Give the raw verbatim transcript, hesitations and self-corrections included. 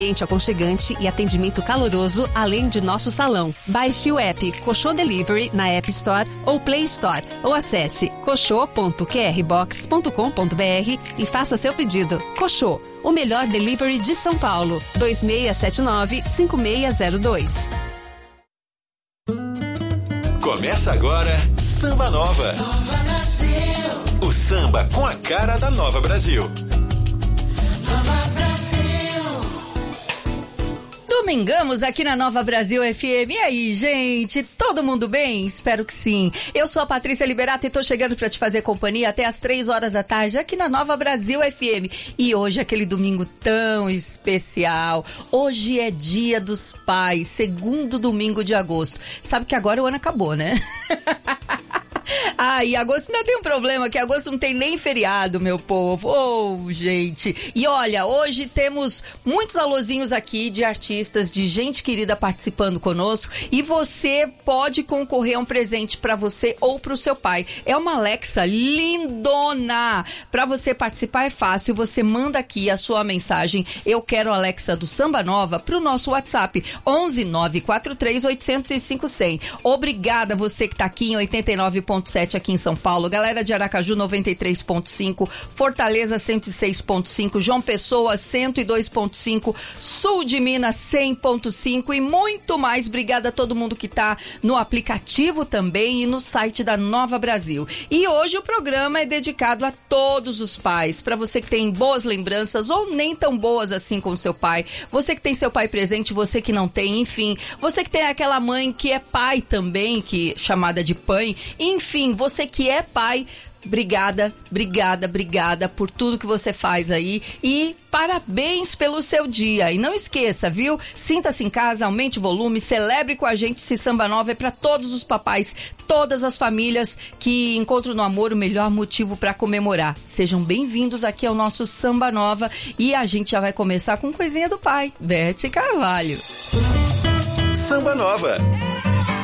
Ambiente aconchegante e atendimento caloroso, além de nosso salão. Baixe o app Coxô Delivery na App Store ou Play Store ou acesse coxô ponto q r box ponto com ponto b r e faça seu pedido. Coxô, o melhor delivery de São Paulo. dois seis sete nove, cinco seis zero dois. Começa agora Samba Nova. Nova Brasil. O samba com a cara da Nova Brasil. Nova Brasil. Domingamos aqui na Nova Brasil F M. E aí, gente? Todo mundo bem? Espero que sim. Eu sou a Patrícia Liberato e tô chegando pra te fazer companhia até as três horas da tarde aqui na Nova Brasil F M. E hoje é aquele domingo tão especial. Hoje é Dia dos Pais, segundo domingo de agosto. Sabe que agora o ano acabou, né? Ah, e agosto ainda tem um problema, que agosto não tem nem feriado, meu povo. Oh, gente. E olha, hoje temos muitos alôzinhos aqui de artistas, de gente querida participando conosco. E você pode concorrer a um presente pra você ou pro seu pai. É uma Alexa lindona. Pra você participar é fácil, você manda aqui a sua mensagem. Eu quero a Alexa do Samba Nova pro nosso WhatsApp. onze nove quatro três oito zero cinco zero zero. Obrigada você que tá aqui em oitenta e nove ponto sete aqui em São Paulo, galera de Aracaju noventa e três ponto cinco, Fortaleza cento e seis ponto cinco, João Pessoa cento e dois ponto cinco, Sul de Minas cem ponto cinco e muito mais. Obrigada a todo mundo que tá no aplicativo também e no site da Nova Brasil. E hoje o programa é dedicado a todos os pais, para você que tem boas lembranças ou nem tão boas assim com seu pai, você que tem seu pai presente, você que não tem, enfim, você que tem aquela mãe que é pai também, que chamada de pai, enfim, você que é pai, obrigada, obrigada, obrigada por tudo que você faz aí e parabéns pelo seu dia. E não esqueça, viu? Sinta-se em casa, aumente o volume, celebre com a gente esse Samba Nova. É para todos os papais, todas as famílias que encontram no amor o melhor motivo para comemorar. Sejam bem-vindos aqui ao nosso Samba Nova e a gente já vai começar com coisinha do pai, Bete Carvalho. Samba Nova.